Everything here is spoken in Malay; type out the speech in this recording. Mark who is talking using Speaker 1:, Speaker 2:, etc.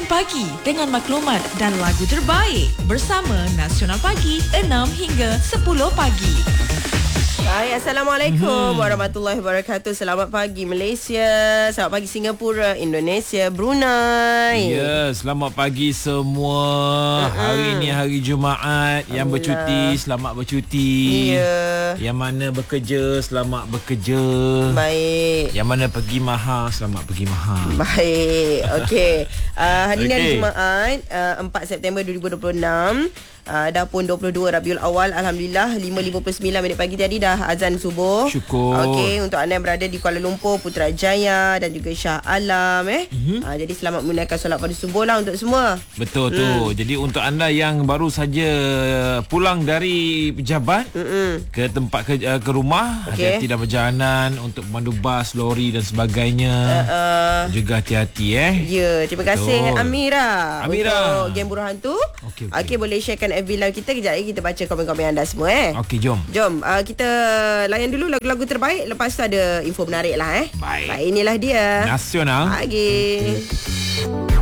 Speaker 1: Nasional Pagi dengan maklumat dan lagu terbaik bersama Nasional Pagi 6 hingga 10 pagi.
Speaker 2: Hai, Assalamualaikum warahmatullahi wabarakatuh. Selamat pagi Malaysia, selamat pagi Singapura, Indonesia, Brunei.
Speaker 3: Ya, selamat pagi semua. Hari ni hari Jumaat. Yang bercuti, selamat bercuti.
Speaker 2: Ya.
Speaker 3: Yang mana bekerja, selamat bekerja.
Speaker 2: Baik.
Speaker 3: Yang mana pergi mahal, selamat pergi mahal.
Speaker 2: Baik. Okey. Hari ni hari
Speaker 3: Okey.
Speaker 2: Jumaat, 4 September 2026. Dah pun 22 Rabiul Awal. Alhamdulillah 5.59 minit pagi tadi dah azan subuh.
Speaker 3: Syukur.
Speaker 2: Okey, untuk anda yang berada di Kuala Lumpur, Putrajaya dan juga Shah Alam jadi selamat menunaikan solat pada subuh lah untuk semua.
Speaker 3: Betul tu. Jadi untuk anda yang baru saja pulang dari pejabat ke tempat ke rumah,
Speaker 2: Okey.
Speaker 3: hati-hati dalam perjalanan untuk memandu bas, lori dan sebagainya. Juga hati-hati
Speaker 2: Ya, terima kasih
Speaker 3: Betul.
Speaker 2: Amira untuk Game Buruh Hantu.
Speaker 3: Okey.
Speaker 2: Boleh sharekan FB live kita. Kejap lagi kita baca komen-komen anda semua
Speaker 3: Okey, jom.
Speaker 2: Jom kita layan dulu lagu-lagu terbaik. Lepas tu ada info menarik lah
Speaker 3: Baik.
Speaker 2: Inilah dia
Speaker 3: Nasional
Speaker 2: Pagi.